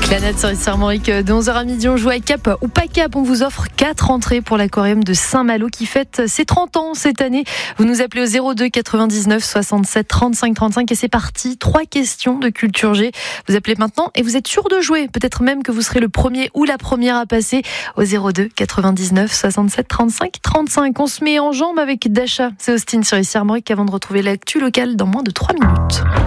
La natte sur Armorique de 11h à midi, on joue à Cap ou pas Cap. On vous offre 4 entrées pour l'aquarium de Saint-Malo qui fête ses 30 ans cette année. Vous nous appelez au 02 99 67 35 35 et c'est parti. 3 questions de culture G. Vous appelez maintenant et vous êtes sûr de jouer. Peut-être même que vous serez le premier ou la première à passer au 02 99 67 35 35. On se met en jambe avec Dasha. C'est Austin sur Armorique avant de retrouver l'actu locale dans moins de 3 minutes.